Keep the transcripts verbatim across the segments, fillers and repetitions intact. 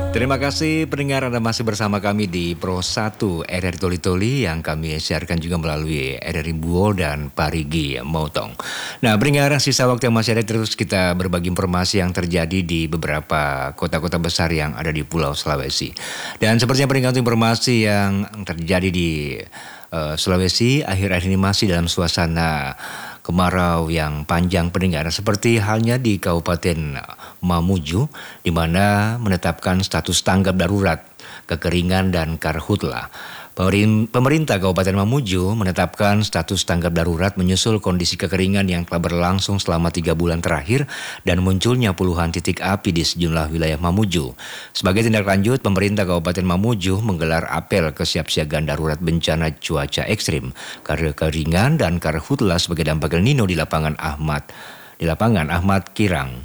Terima kasih pendengar Anda masih bersama kami di Pro satu R R I Toli Toli yang kami siarkan juga melalui R R I Buol dan Parigi Motong. Nah pendengar, sisa waktu yang masih ada terus kita berbagi informasi yang terjadi di beberapa kota-kota besar yang ada di Pulau Sulawesi. Dan sepertinya pendengar informasi yang terjadi di uh, Sulawesi akhir-akhir ini masih dalam suasana kemarau yang panjang pendengar, seperti halnya di Kabupaten Mamuju di mana menetapkan status tanggap darurat kekeringan dan karhutla. Pemerintah Kabupaten Mamuju menetapkan status tanggap darurat menyusul kondisi kekeringan yang telah berlangsung selama tiga bulan terakhir dan munculnya puluhan titik api di sejumlah wilayah Mamuju. Sebagai tindak lanjut, pemerintah Kabupaten Mamuju menggelar apel kesiapsiagaan darurat bencana cuaca ekstrim, kekeringan dan karhutla sebagai dampak El Nino di lapangan Ahmad di lapangan Ahmad Kirang.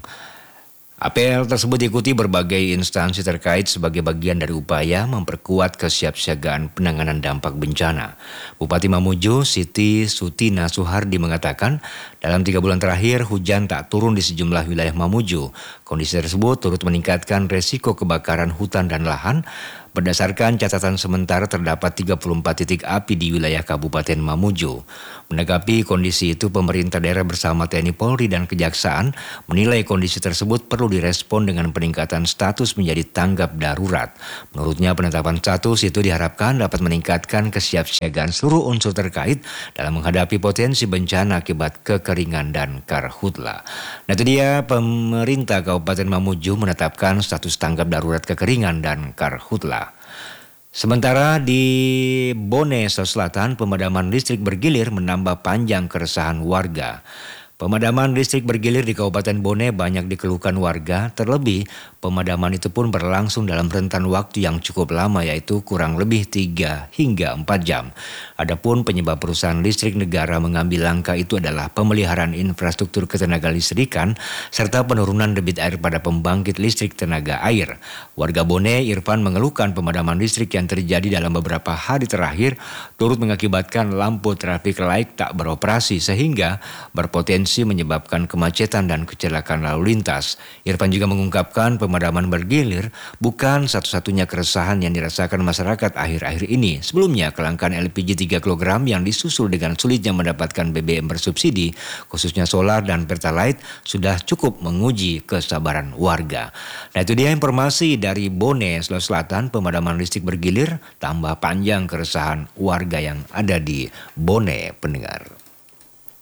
Apel tersebut diikuti berbagai instansi terkait sebagai bagian dari upaya memperkuat kesiapsiagaan penanganan dampak bencana. Bupati Mamuju, Siti Sutina Suhardi mengatakan, dalam tiga bulan terakhir hujan tak turun di sejumlah wilayah Mamuju. Kondisi tersebut turut meningkatkan resiko kebakaran hutan dan lahan. Berdasarkan catatan sementara terdapat tiga puluh empat titik api di wilayah Kabupaten Mamuju. Menanggapi kondisi itu, pemerintah daerah bersama T N I Polri dan Kejaksaan menilai kondisi tersebut perlu direspon dengan peningkatan status menjadi tanggap darurat. Menurutnya penetapan status itu diharapkan dapat meningkatkan kesiapsiagaan seluruh unsur terkait dalam menghadapi potensi bencana akibat kekeringan dan karhutla. Nah itu dia, pemerintah Kabupaten Mamuju menetapkan status tanggap darurat kekeringan dan karhutla. Sementara di Bone, Sulawesi Selatan, pemadaman listrik bergilir menambah panjang keresahan warga. Pemadaman listrik bergilir di Kabupaten Bone banyak dikeluhkan warga, terlebih pemadaman itu pun berlangsung dalam rentan waktu yang cukup lama, yaitu kurang lebih tiga hingga empat jam. Adapun penyebab perusahaan listrik negara mengambil langkah itu adalah pemeliharaan infrastruktur ketenaga listrikan serta penurunan debit air pada pembangkit listrik tenaga air. Warga Bone, Irfan, mengeluhkan pemadaman listrik yang terjadi dalam beberapa hari terakhir turut mengakibatkan lampu traffic light tak beroperasi sehingga berpotensi menyebabkan kemacetan dan kecelakaan lalu lintas. Irfan juga mengungkapkan pemadaman bergilir bukan satu-satunya keresahan yang dirasakan masyarakat akhir-akhir ini. Sebelumnya, kelangkaan L P G tiga kilogram yang disusul dengan sulitnya mendapatkan B B M bersubsidi, khususnya solar dan pertalite, sudah cukup menguji kesabaran warga. Nah itu dia informasi dari Bone, Sulawesi Selatan, pemadaman listrik bergilir tambah panjang keresahan warga yang ada di Bone, pendengar.